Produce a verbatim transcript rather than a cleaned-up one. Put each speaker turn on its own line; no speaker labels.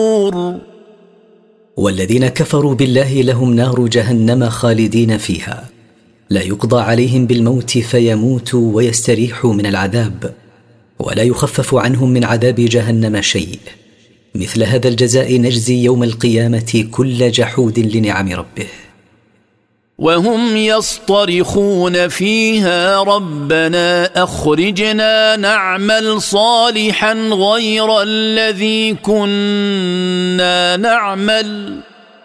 والذين كفروا بالله لهم نار جهنم خالدين فيها، لا يقضى عليهم بالموت فيموتوا ويستريحوا من العذاب، ولا يخفف عنهم من عذاب جهنم شيء. مثل هذا الجزاء نجزي يوم القيامة كل جحود لنعم ربه.
وهم يصطرخون فيها ربنا أخرجنا نعمل صالحا غير الذي كنا نعمل